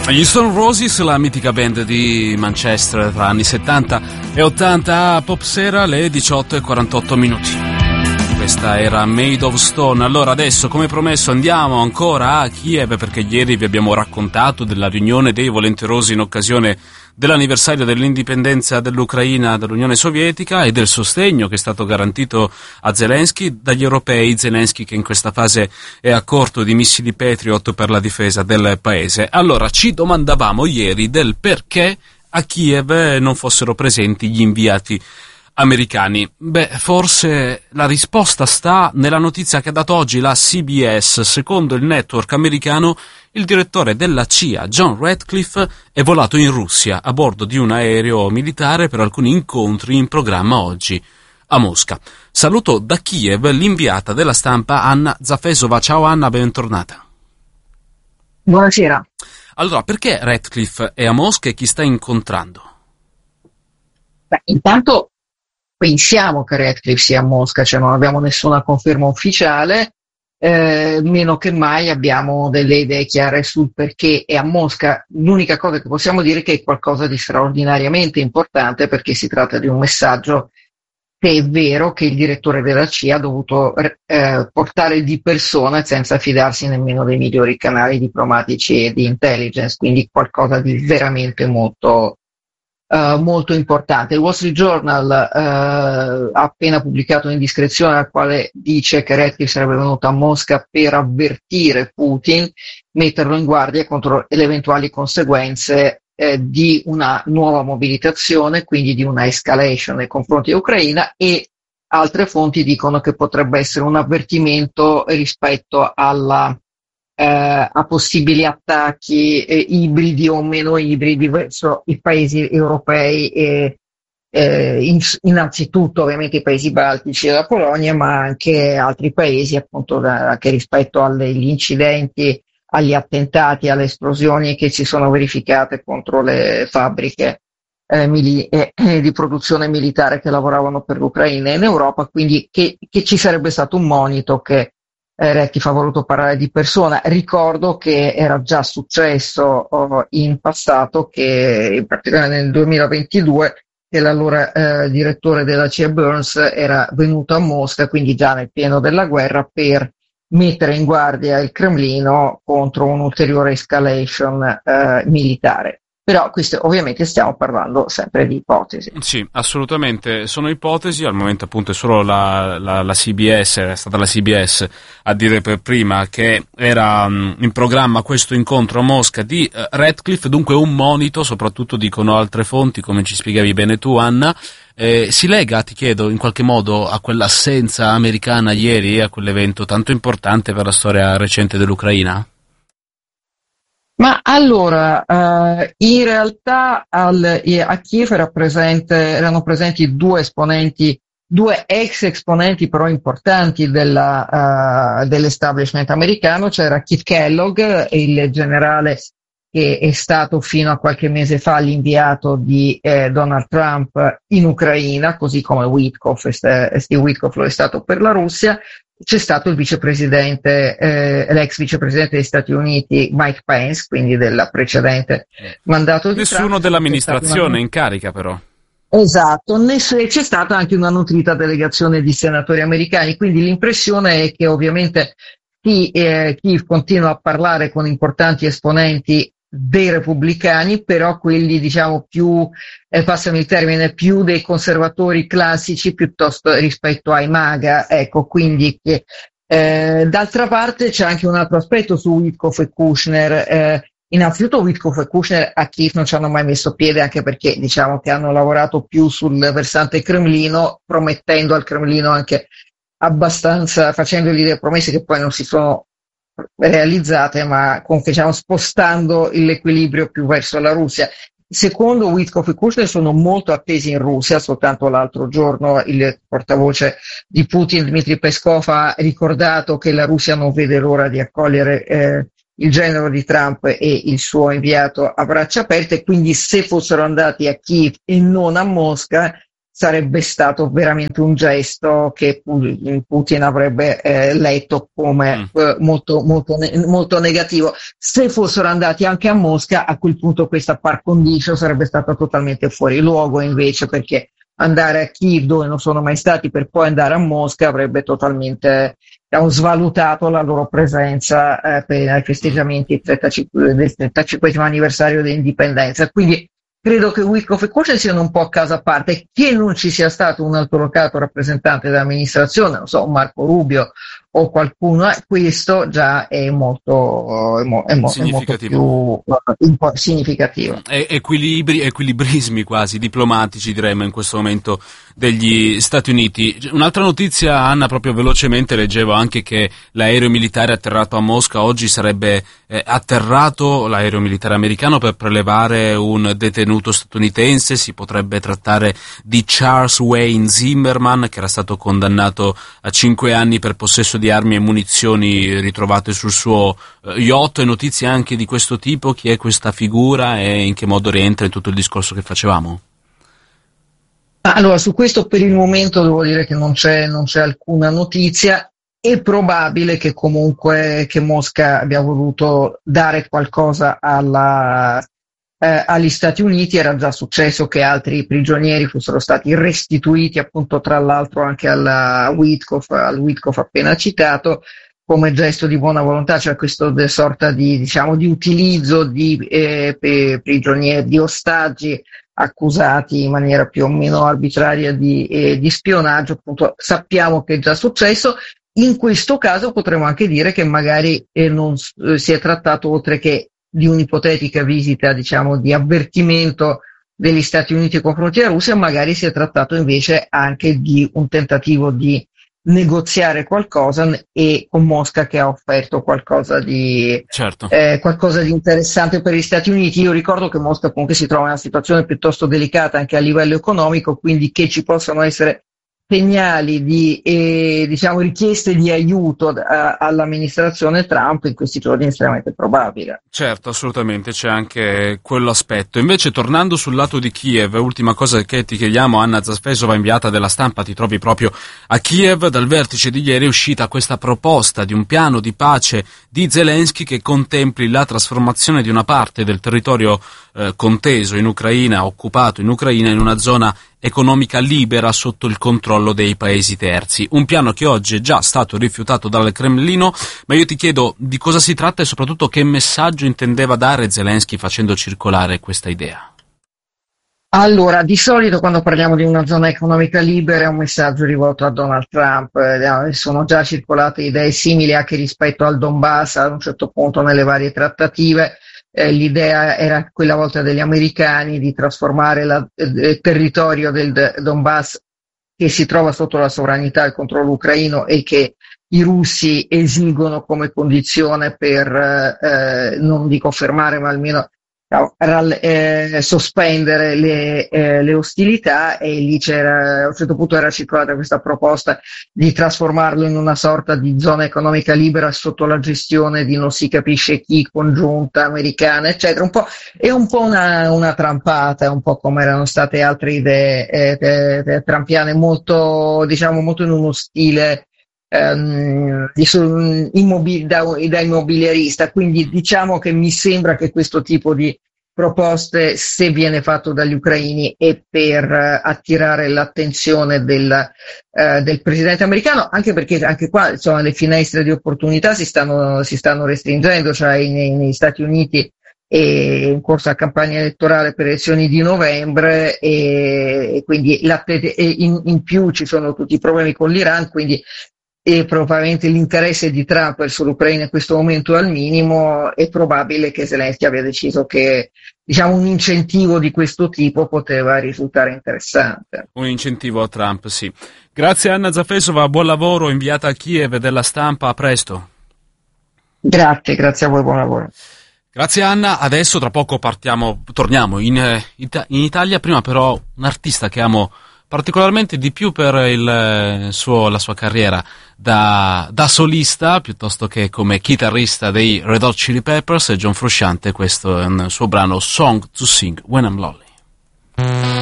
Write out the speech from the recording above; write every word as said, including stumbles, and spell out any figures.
Gli Stone Roses, la mitica band di Manchester tra anni settanta e ottanta, a Pop Sera, le diciotto e quarantotto minuti. Questa era Made of Stone. Allora adesso, come promesso, andiamo ancora a Kiev, perché ieri vi abbiamo raccontato della riunione dei volenterosi in occasione dell'anniversario dell'indipendenza dell'Ucraina dall'Unione Sovietica e del sostegno che è stato garantito a Zelensky dagli europei. Zelensky che in questa fase è a corto di missili Patriot per la difesa del paese. Allora ci domandavamo ieri del perché a Kiev non fossero presenti gli inviati americani. Beh, forse la risposta sta nella notizia che ha dato oggi la C B S. Secondo il network americano, il direttore della C I A, John Ratcliffe, è volato in Russia a bordo di un aereo militare per alcuni incontri in programma oggi a Mosca. Saluto da Kiev l'inviata della stampa Anna Zafesova. Ciao Anna, bentornata. Buonasera. Allora, perché Ratcliffe è a Mosca e chi sta incontrando? Beh, intanto pensiamo che Ratcliffe sia a Mosca, cioè non abbiamo nessuna conferma ufficiale, eh, meno che mai abbiamo delle idee chiare sul perché è a Mosca. L'unica cosa che possiamo dire è che è qualcosa di straordinariamente importante, perché si tratta di un messaggio che è vero che il direttore della C I A ha dovuto eh, portare di persona senza fidarsi nemmeno dei migliori canali diplomatici e di intelligence, quindi qualcosa di veramente molto Uh, molto importante. Il Wall Street Journal uh, ha appena pubblicato un'indiscrezione al quale dice che Ratcliffe sarebbe venuto a Mosca per avvertire Putin, metterlo in guardia contro le eventuali conseguenze eh, di una nuova mobilitazione, quindi di una escalation nei confronti dell'Ucraina, e altre fonti dicono che potrebbe essere un avvertimento rispetto alla Eh, a possibili attacchi eh, ibridi o meno ibridi verso i paesi europei e eh, in, innanzitutto ovviamente i paesi baltici e la Polonia, ma anche altri paesi, appunto da, anche rispetto agli incidenti, agli attentati, alle esplosioni che si sono verificate contro le fabbriche eh, mili- eh, di produzione militare che lavoravano per l'Ucraina in Europa, quindi che, che ci sarebbe stato un monito che Eh, Ratcliffe ha voluto parlare di persona. Ricordo che era già successo oh, in passato, che in particolare nel duemilaventidue, che l'allora eh, direttore della C I A Burns era venuto a Mosca, quindi già nel pieno della guerra, per mettere in guardia il Cremlino contro un'ulteriore escalation eh, militare. Però questo, ovviamente stiamo parlando sempre di ipotesi. Sì, assolutamente, sono ipotesi, al momento appunto è solo la, la, la C B S, è stata la C B S a dire per prima che era um, in programma questo incontro a Mosca di uh, Ratcliffe, dunque un monito, soprattutto dicono altre fonti, come ci spiegavi bene tu Anna. Eh, si lega, ti chiedo, in qualche modo a quell'assenza americana ieri, a quell'evento tanto importante per la storia recente dell'Ucraina? Ma allora, eh, in realtà al, a Kiev era presente, erano presenti due esponenti, due ex esponenti però importanti della, uh, dell'establishment americano. C'era Keith Kellogg, il generale che è stato fino a qualche mese fa l'inviato di eh, Donald Trump in Ucraina, così come Witkoff, Steve Witkoff lo è stato per la Russia. C'è stato il vicepresidente, eh, l'ex vicepresidente degli Stati Uniti Mike Pence, quindi del precedente mandato di Nessuno Trump. dell'amministrazione una... in carica però. Esatto, ness- c'è stata anche una nutrita delegazione di senatori americani, quindi l'impressione è che ovviamente chi, eh, chi continua a parlare con importanti esponenti dei repubblicani, però quelli diciamo più, eh, passano il termine, più dei conservatori classici piuttosto rispetto ai MAGA, ecco, quindi che, eh, d'altra parte c'è anche un altro aspetto su Witkoff e Kushner. eh, innanzitutto Witkoff e Kushner a Kiev non ci hanno mai messo piede, anche perché diciamo che hanno lavorato più sul versante Cremlino, promettendo al Cremlino anche abbastanza, facendogli delle promesse che poi non si sono realizzate, ma comunque diciamo spostando l'equilibrio più verso la Russia. Secondo Witkoff e Kushner sono molto attesi in Russia. Soltanto l'altro giorno il portavoce di Putin, Dmitry Peskov, ha ricordato che la Russia non vede l'ora di accogliere eh, il genero di Trump e il suo inviato a braccia aperte, quindi se fossero andati a Kiev e non a Mosca sarebbe stato veramente un gesto che Putin avrebbe eh, letto come mm. eh, molto, molto, ne- molto negativo. Se fossero andati anche a Mosca, a quel punto questa par condicio sarebbe stata totalmente fuori luogo, invece, perché andare a Kiev, dove non sono mai stati, per poi andare a Mosca avrebbe totalmente diciamo, svalutato la loro presenza eh, per i festeggiamenti del trentacinquesimo anniversario dell'indipendenza. Quindi credo che Witkoff e Koshin siano un po' a casa a parte, che non ci sia stato un altolocato rappresentante dell'amministrazione, non so, Marco Rubio o qualcuno, questo già è molto, è mo, è mo, significativo. È molto più uh, significativo. E- equilibri, equilibrismi quasi diplomatici, diremmo, in questo momento degli Stati Uniti. Un'altra notizia, Anna, proprio velocemente, leggevo anche che l'aereo militare atterrato a Mosca oggi sarebbe eh, atterrato, l'aereo militare americano, per prelevare un detenuto statunitense. Si potrebbe trattare di Charles Wayne Zimmerman, che era stato condannato a cinque anni per possesso di armi e munizioni ritrovate sul suo uh, yacht. E notizie anche di questo tipo: chi è questa figura e in che modo rientra in tutto il discorso che facevamo? Allora, su questo per il momento devo dire che non c'è, non c'è alcuna notizia. È probabile che comunque che Mosca abbia voluto dare qualcosa alla, eh, agli Stati Uniti. Era già successo che altri prigionieri fossero stati restituiti, appunto, tra l'altro anche alla Witkoff, al Witkoff appena citato, come gesto di buona volontà, cioè questo de sorta di, diciamo, di utilizzo di eh, prigionieri, di ostaggi accusati in maniera più o meno arbitraria di, eh, di spionaggio. Appunto, sappiamo che è già successo. In questo caso potremmo anche dire che magari eh, non eh, si è trattato, oltre che di un'ipotetica visita, diciamo, di avvertimento degli Stati Uniti nei confronti della Russia, magari si è trattato invece anche di un tentativo di negoziare qualcosa, e con Mosca che ha offerto qualcosa di, certo. eh, qualcosa di interessante per gli Stati Uniti. Io ricordo che Mosca comunque si trova in una situazione piuttosto delicata anche a livello economico, quindi che ci possano essere segnali di eh, diciamo richieste di aiuto a, all'amministrazione Trump in questi giorni è estremamente probabile. Certo, assolutamente, c'è anche quell'aspetto. Invece, tornando sul lato di Kiev, ultima cosa che ti chiediamo, Anna Zafesova, inviata della Stampa, ti trovi proprio a Kiev. Dal vertice di ieri è uscita questa proposta di un piano di pace di Zelensky che contempli la trasformazione di una parte del territorio eh, conteso in Ucraina, occupato in Ucraina, in una zona economica libera sotto il controllo dei paesi terzi. Un piano che oggi è già stato rifiutato dal Cremlino, ma io ti chiedo di cosa si tratta e soprattutto che messaggio intendeva dare Zelensky facendo circolare questa idea. Allora, di solito quando parliamo di una zona economica libera è un messaggio rivolto a Donald Trump. Eh, sono già circolate idee simili anche rispetto al Donbass a un certo punto nelle varie trattative. Eh, l'idea era quella volta degli americani di trasformare la, eh, il territorio del Donbass, che si trova sotto la sovranità e il controllo ucraino e che i russi esigono come condizione per, eh, non dico fermare, ma almeno eh, sospendere le, eh, le ostilità. E lì c'era, a un certo punto era circolata questa proposta di trasformarlo in una sorta di zona economica libera sotto la gestione di non si capisce chi, congiunta americana, eccetera. Un po', è un po' una, una trampata, un po' come erano state altre idee eh, eh, eh, trampiane, molto, diciamo, molto in uno stile Um, di, immobili, da, da immobiliarista. Quindi diciamo che mi sembra che questo tipo di proposte, se viene fatto dagli ucraini, è per uh, attirare l'attenzione del, uh, del presidente americano, anche perché anche qua, insomma, le finestre di opportunità si stanno, si stanno restringendo, cioè nei, negli Stati Uniti è in corso la campagna elettorale per le elezioni di novembre, e, e quindi la, e in, in più ci sono tutti i problemi con l'Iran, quindi e probabilmente l'interesse di Trump verso l'Ucraina in questo momento è al minimo. È probabile che Zelensky abbia deciso che, diciamo, un incentivo di questo tipo poteva risultare interessante. Un incentivo a Trump, sì. Grazie Anna Zafesova, buon lavoro, inviata a Kiev della Stampa, a presto. Grazie, grazie a voi, buon lavoro. Grazie Anna, adesso tra poco partiamo, torniamo in, in Italia, prima però un artista che amo particolarmente di più per il suo, la sua carriera da, da solista piuttosto che come chitarrista dei Red Hot Chili Peppers, è John Frusciante. Questo è un suo brano Song to Sing When I'm Lonely.